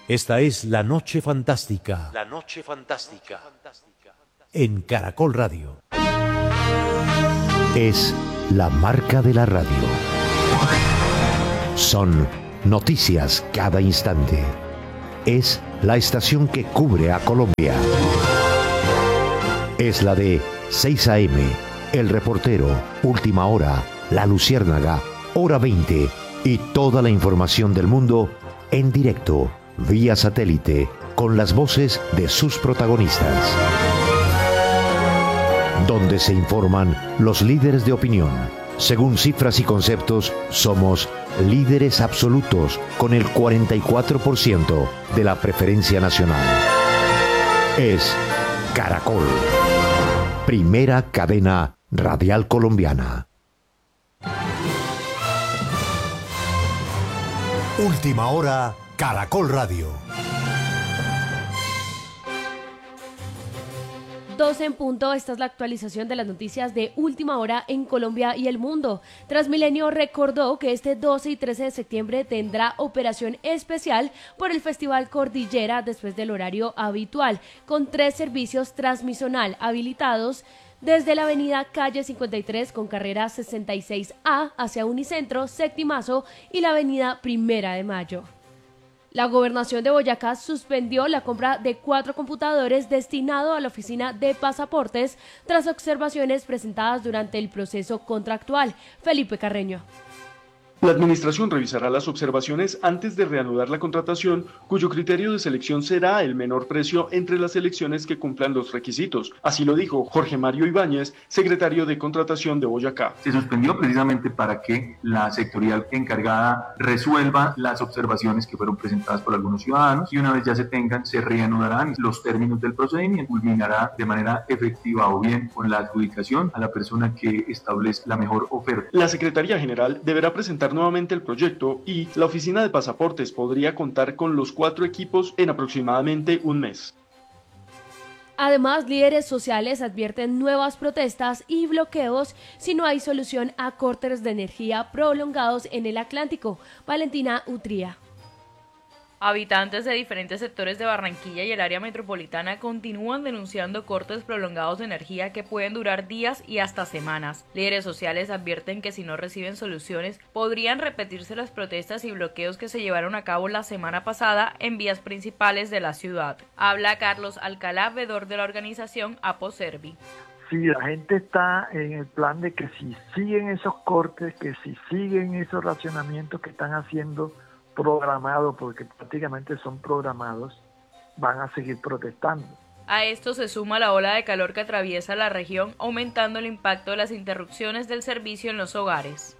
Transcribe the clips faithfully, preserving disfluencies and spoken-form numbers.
Esta es La Noche Fantástica. La Noche Fantástica. En Caracol Radio. Es la marca de la radio. Son noticias cada instante. Es la estación que cubre a Colombia. Es la de seis a eme, El Reportero, Última Hora, La Luciérnaga, Hora veinte y toda la información del mundo en directo, vía satélite, con las voces de sus protagonistas. Donde se informan los líderes de opinión. Según cifras y conceptos, somos líderes absolutos con el cuarenta y cuatro por ciento de la preferencia nacional. Es Caracol, primera cadena radial colombiana. Última Hora, Caracol Radio. doce en punto, esta es la actualización de las noticias de Última Hora en Colombia y el mundo. Transmilenio recordó que este doce y trece de septiembre tendrá operación especial por el Festival Cordillera después del horario habitual, con tres servicios transmisional habilitados desde la avenida Calle cincuenta y tres con carrera sesenta y seis A hacia Unicentro, Septimazo y la avenida Primera de Mayo. La gobernación de Boyacá suspendió la compra de cuatro computadores destinados a la oficina de pasaportes tras observaciones presentadas durante el proceso contractual. Felipe Carreño. La administración revisará las observaciones antes de reanudar la contratación, cuyo criterio de selección será el menor precio entre las selecciones que cumplan los requisitos. Así lo dijo Jorge Mario Ibáñez, secretario de Contratación de Boyacá. Se suspendió precisamente para que la sectorial encargada resuelva las observaciones que fueron presentadas por algunos ciudadanos y una vez ya se tengan, se reanudarán los términos del procedimiento, culminará de manera efectiva o bien con la adjudicación a la persona que establezca la mejor oferta. La Secretaría General deberá presentar nuevamente el proyecto y la oficina de pasaportes podría contar con los cuatro equipos en aproximadamente un mes. Además, líderes sociales advierten nuevas protestas y bloqueos si no hay solución a cortes de energía prolongados en el Atlántico. Valentina Utría. Habitantes de diferentes sectores de Barranquilla y el área metropolitana continúan denunciando cortes prolongados de energía que pueden durar días y hasta semanas. Líderes sociales advierten que si no reciben soluciones, podrían repetirse las protestas y bloqueos que se llevaron a cabo la semana pasada en vías principales de la ciudad. Habla Carlos Alcalá, veedor de la organización Aposervi. Sí, la gente está en el plan de que si siguen esos cortes, que si siguen esos racionamientos que están haciendo programados, porque prácticamente son programados, van a seguir protestando. A esto se suma la ola de calor que atraviesa la región, aumentando el impacto de las interrupciones del servicio en los hogares.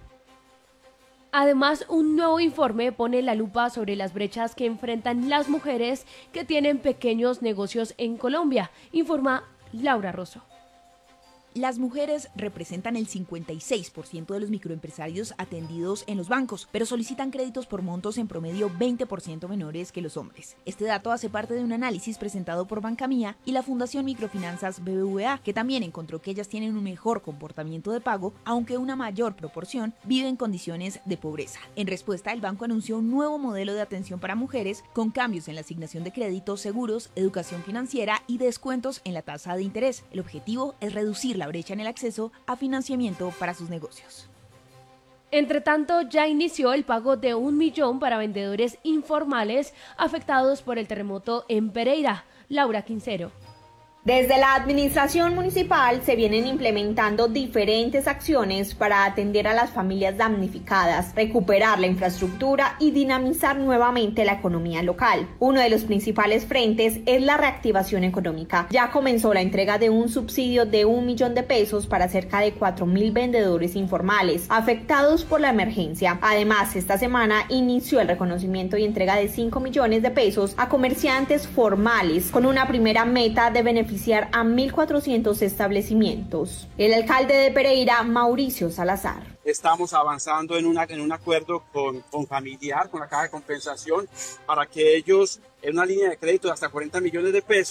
Además, un nuevo informe pone la lupa sobre las brechas que enfrentan las mujeres que tienen pequeños negocios en Colombia, informa Laura Rosso. Las mujeres representan el cincuenta y seis por ciento de los microempresarios atendidos en los bancos, pero solicitan créditos por montos en promedio veinte por ciento menores que los hombres. Este dato hace parte de un análisis presentado por Bancamía y la Fundación Microfinanzas B B V A, que también encontró que ellas tienen un mejor comportamiento de pago, aunque una mayor proporción vive en condiciones de pobreza. En respuesta, el banco anunció un nuevo modelo de atención para mujeres con cambios en la asignación de créditos, seguros, educación financiera y descuentos en la tasa de interés. El objetivo es reducir la brecha en el acceso a financiamiento para sus negocios. Entre tanto, ya inició el pago de un millón para vendedores informales afectados por el terremoto en Pereira. Laura Quincero. Desde la administración municipal se vienen implementando diferentes acciones para atender a las familias damnificadas, recuperar la infraestructura y dinamizar nuevamente la economía local. Uno de los principales frentes es la reactivación económica. Ya comenzó la entrega de un subsidio de un millón de pesos para cerca de cuatro mil vendedores informales afectados por la emergencia. Además, esta semana inició el reconocimiento y entrega de cinco millones de pesos a comerciantes formales, con una primera meta de beneficiar a mil cuatrocientos establecimientos. El alcalde de Pereira, Mauricio Salazar. Estamos avanzando en, una, en un acuerdo con, con Familiar, con la Caja de Compensación, para que ellos, en una línea de crédito de hasta cuarenta millones de pesos,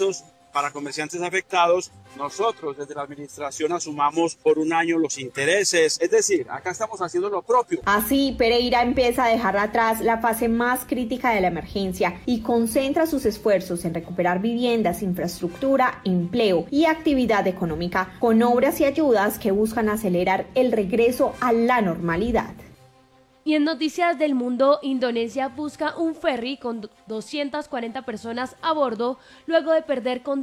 para comerciantes afectados, nosotros desde la administración asumamos por un año los intereses, es decir, acá estamos haciendo lo propio. Así, Pereira empieza a dejar atrás la fase más crítica de la emergencia y concentra sus esfuerzos en recuperar viviendas, infraestructura, empleo y actividad económica, con obras y ayudas que buscan acelerar el regreso a la normalidad. Y en noticias del mundo, Indonesia busca un ferry con doscientas cuarenta personas a bordo luego de perder con